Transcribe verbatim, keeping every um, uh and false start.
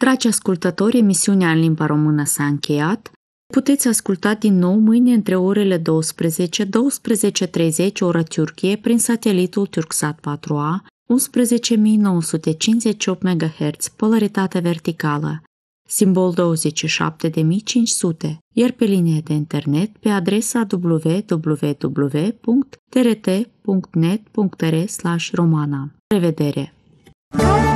Dragi ascultători, emisiunea în limba română s-a încheiat. Puteți asculta din nou mâine între orele douăsprezece - douăsprezece și treizeci ora Turcie prin satelitul Turksat patru A, unsprezece mii nouă sute cincizeci și opt megahertz, polaritate verticală, simbol douăzeci și șapte de mii cinci sute, iar pe linie de internet pe adresa w w w punct t r t punct net punct r slash romana. Revedere!